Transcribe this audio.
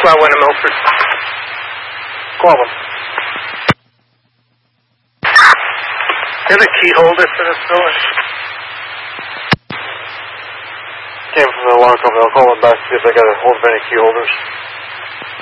Maxwell went to Milford. Call them. They're the key holders for this building. Came from the alarm company. I'll call them back to see if they got a hold of any key holders.